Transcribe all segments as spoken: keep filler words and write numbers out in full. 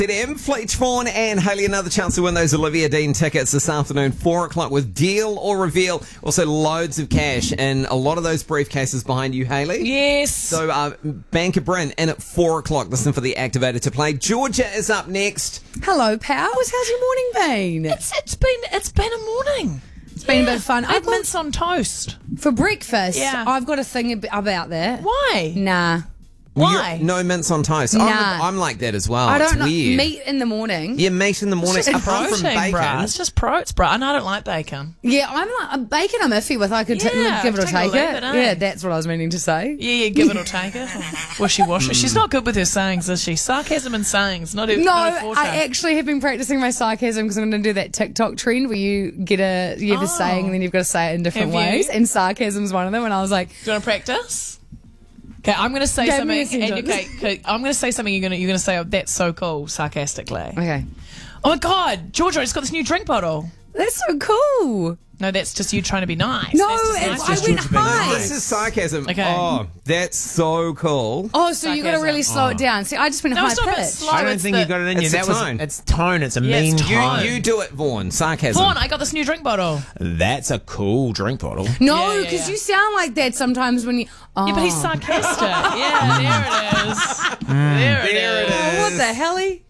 Z M, Fleet Fawn and Hayley, another chance to win those Olivia Dean tickets this afternoon, four o'clock with Deal or Reveal. Also loads of cash and a lot of those briefcases behind you, Hayley. Yes. So uh, Banker Bryn in at four o'clock. Listen for the activator to play. Georgia is up next. Hello, pals. How's your morning been? It's it's been it's been a morning. It's been a bit of fun. I had I've got, mince on toast. for breakfast, Yeah. I've got a thing ab- about that. Why? Nah. Why? You're- no mince on toast. Nah. I'm, I'm like that as well. I don't it's know. weird. Meat in the morning. Yeah, meat in the morning. It's just Apart protein, from bacon. bruh. It's just pro. It's bro. And I don't like bacon. Yeah, I'm like, uh, bacon I'm iffy with. I could t- Yeah, give it or take it or take leave it. it, eh? Yeah, that's what I was meaning to say. Yeah, yeah. Give it or take it. Wishy washy. She's not good with her sayings, is she? Sarcasm and sayings. Not even. No, not her forte. I actually have been practicing my sarcasm because I'm going to do that TikTok trend where you get a you have Oh. a saying and then you've got to say it in different Have you? ways, and sarcasm's one of them. And I was like, Do you want to practice? Okay, I'm going to say Give something. me a And sentence. okay, okay, I'm going to say something. You're going to you're going to say, "Oh, that's so cool," sarcastically. okay, Oh my God, Georgia, I just got this new drink bottle. that's so cool. No, that's just you trying to be nice. No, That's just it's, nice. I just went Georgia being high. nice. This is sarcasm. Okay. Oh, that's so cool. Oh, so you got to Sarcasm. really slow it down. See, I just went No, high it's not a bit pitch. slow. I don't it's think the- you got it in you. it's the That was tone. it's tone. It's a Yeah, mean it's You, tone. you do it, Vaughn. Sarcasm. Vaughn, I got this new drink bottle. That's a cool drink bottle. No, Yeah, yeah, because yeah. you sound like that sometimes when you. Oh. Yeah, but he's sarcastic. Yeah, there it is. There it There it is. is. Oh, what the helly?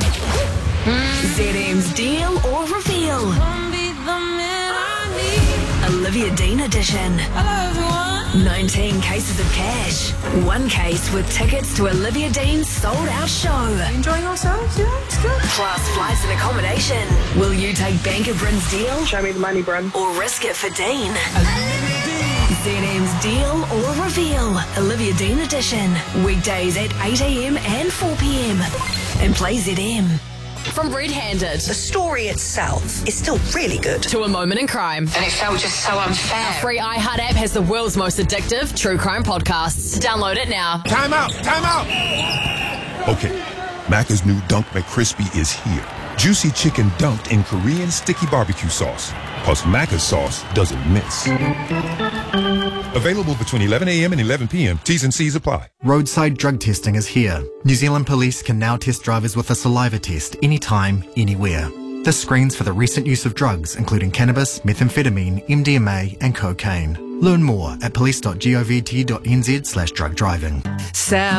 Z M's Deal or Reveal. Olivia Dean edition. Hello, everyone. nineteen cases of cash. One case with tickets to Olivia Dean's sold-out show. Enjoying ourselves? Yeah, it's good. Plus flights and accommodation. Will you take Banker Bryn's deal Show me the money, Bryn. or risk it for Dean? Z M's Deal or Reveal. Olivia Dean edition. Weekdays at eight a.m. and four p.m. And play Z M. From Red Handed The story itself is still really good. to A Moment in Crime. And it felt just so unfair. Free iHeart app has the world's most addictive true crime podcasts. Download it now. Time out! Time out! Okay, Macca's new Dunk McCrispy is here. Juicy chicken dunked in Korean sticky barbecue sauce. Plus Macca's sauce doesn't miss. Available between eleven a.m. and eleven p.m. T's and C's apply. Roadside drug testing is here. New Zealand Police can now test drivers with a saliva test anytime, anywhere. This screens for the recent use of drugs, including cannabis, methamphetamine, M D M A, and cocaine. Learn more at police dot govt dot n z slash drug driving. Sam.